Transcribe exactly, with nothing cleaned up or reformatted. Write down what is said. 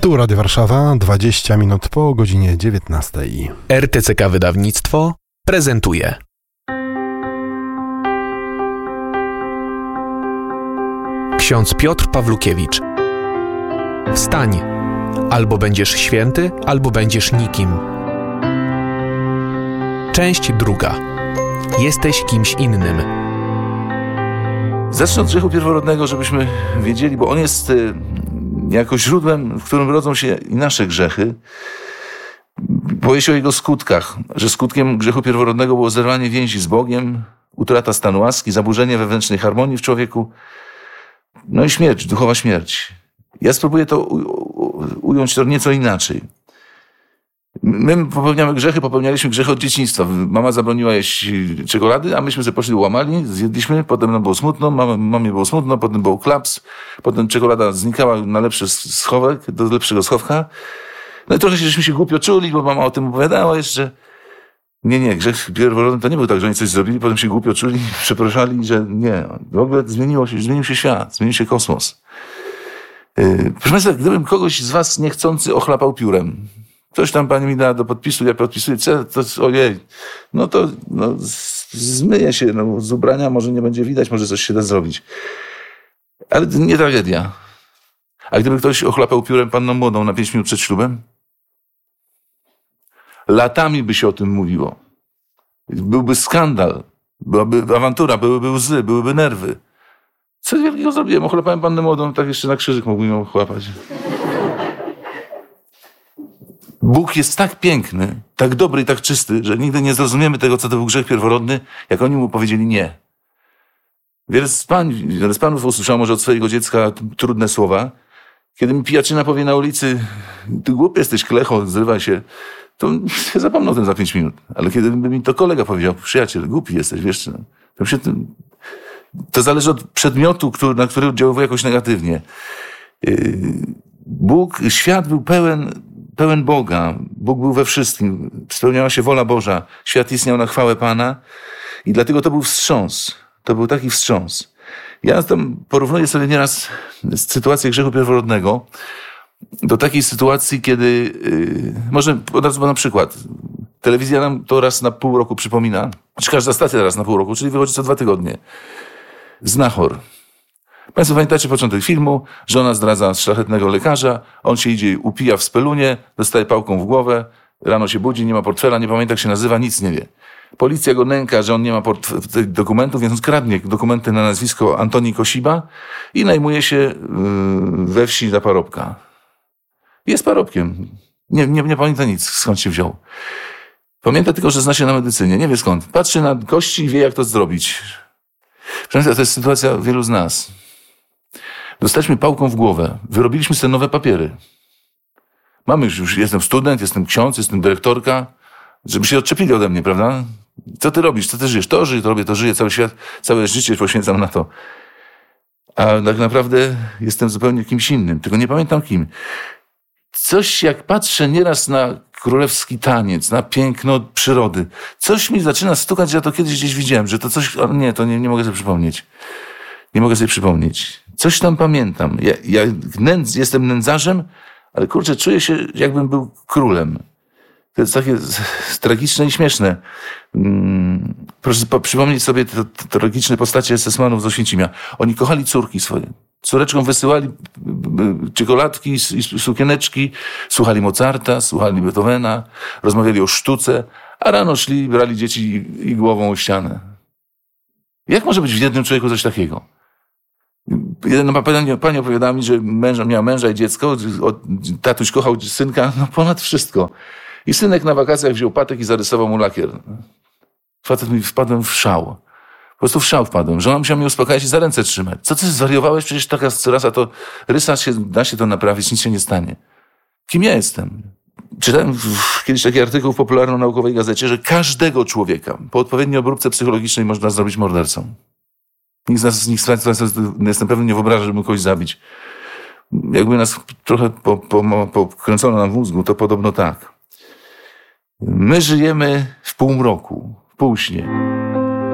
Tu Radio Warszawa, dwadzieścia minut po godzinie dziewiętnastej. R T C K Wydawnictwo prezentuje. Ksiądz Piotr Pawlukiewicz. Wstań, albo będziesz święty, albo będziesz nikim. Część druga. Jesteś kimś innym. Zacznę od grzechu pierworodnego, żebyśmy wiedzieli, bo on jest y, jako źródłem, w którym rodzą się i nasze grzechy. Powie się o jego skutkach, że skutkiem grzechu pierworodnego było zerwanie więzi z Bogiem, utrata stanu łaski, zaburzenie wewnętrznej harmonii w człowieku, no i śmierć, duchowa śmierć. Ja spróbuję to u, u, ująć to nieco inaczej. My popełniamy grzechy, popełnialiśmy grzechy od dzieciństwa. Mama zabroniła jeść czekolady, a myśmy sobie poszli, łamali, zjedliśmy, potem nam było smutno, mamie, mamie było smutno, potem był klaps, potem czekolada znikała na lepszy schowek, do lepszego schowka. No i trochę żeśmy się głupio czuli, bo mama o tym opowiadała jeszcze. Nie, nie, grzech pierworodny to nie był tak, że oni coś zrobili, potem się głupio czuli, przepraszali, że nie. W ogóle zmieniło się, zmienił się świat, zmienił się kosmos. Yy, proszę Państwa, gdybym kogoś z Was niechcący ochlapał piórem, coś tam pani mi da do podpisu, ja podpisuję, to, to ojej, no to no, zmyje się, no, z ubrania może nie będzie widać, może coś się da zrobić. Ale to nie tragedia. A gdyby ktoś ochlapał piórem panną młodą na pięć minut przed ślubem? Latami by się o tym mówiło. Byłby skandal, byłaby awantura, byłyby łzy, byłyby nerwy. Co wielkiego zrobiłem? Ochlapałem pannę młodą, tak jeszcze na krzyżyk mógłbym ją ochlapać. Bóg jest tak piękny, tak dobry i tak czysty, że nigdy nie zrozumiemy tego, co to był grzech pierworodny, jak oni mu powiedzieli nie. Wiele z, pań, wiele z panów usłyszało może od swojego dziecka trudne słowa. Kiedy mi pijaczyna powie na ulicy, ty głupi jesteś, klecho, zrywaj się, to ja zapomnę o tym za pięć minut. Ale kiedy by mi to kolega powiedział, przyjaciel, głupi jesteś, wiesz, to, się, to zależy od przedmiotu, który, na który oddziałuje jakoś negatywnie. Bóg, świat był pełen, pełen Boga. Bóg był we wszystkim. Spełniała się wola Boża. Świat istniał na chwałę Pana i dlatego to był wstrząs. To był taki wstrząs. Ja tam porównuję sobie nieraz sytuację grzechu pierworodnego do takiej sytuacji, kiedy, yy, może od razu na przykład, telewizja nam to raz na pół roku przypomina, czy każda stacja raz na pół roku, czyli wychodzi co dwa tygodnie. Znachor. Państwo pamiętacie początek filmu, żona zdradza szlachetnego lekarza, on się idzie, upija w spelunie, dostaje pałką w głowę, rano się budzi, nie ma portfela, nie pamięta jak się nazywa, nic nie wie. Policja go nęka, że on nie ma port- dokumentów, więc on kradnie dokumenty na nazwisko Antoni Kosiba i najmuje się yy, we wsi za parobka. Jest parobkiem. Nie, nie, nie pamięta nic, skąd się wziął. Pamięta tylko, że zna się na medycynie. Nie wie skąd. Patrzy na kości i wie, jak to zrobić. Przynajmniej to jest sytuacja wielu z nas. Dostaliśmy pałką w głowę. Wyrobiliśmy sobie nowe papiery. Mamy już, już jestem student, jestem ksiądz, jestem dyrektorka. Żeby się odczepili ode mnie, prawda? Co ty robisz? Co ty żyjesz? To żyję, to robię, to żyję. Cały świat, całe życie poświęcam na to. A tak naprawdę jestem zupełnie kimś innym. Tylko nie pamiętam kim. Coś jak patrzę nieraz na królewski taniec, na piękno przyrody. Coś mi zaczyna stukać, że ja to kiedyś gdzieś widziałem, że to coś... Ale nie, to nie, nie mogę sobie przypomnieć. Nie mogę sobie przypomnieć. Coś tam pamiętam. Ja, ja nędz, jestem nędzarzem, ale kurczę, czuję się, jakbym był królem. To jest takie tragiczne i śmieszne. Hmm, proszę po, przypomnieć sobie te, te tragiczne postacie esesmanów z Oświęcimia. Oni kochali córki swoje. Córeczkom wysyłali czekoladki i sukieneczki, słuchali Mozarta, słuchali Beethovena, rozmawiali o sztuce, a rano szli, brali dzieci i, i głową o ścianę. Jak może być w jednym człowieku coś takiego? Jedna pani, pani opowiadała mi, że męża, miała męża i dziecko, tatuś kochał synka, no ponad wszystko. I synek na wakacjach wziął patek i zarysował mu lakier. Facet mi wpadłem w szał. Po prostu w szał wpadłem. Żona musiała mnie uspokajać i za ręce trzymać. Co ty zwariowałeś? Przecież taka rasa to rysa się, da się to naprawić, nic się nie stanie. Kim ja jestem? Czytałem kiedyś taki artykuł w popularno-naukowej gazecie, że każdego człowieka po odpowiedniej obróbce psychologicznej można zrobić mordercą. Nikt z nas, nikt z Państwa, jestem pewny, nie wyobraża, żeby kogoś zabić. Jakby nas trochę po, po, pokręcono nam w mózgu, to podobno tak. My żyjemy w półmroku, w półśnie.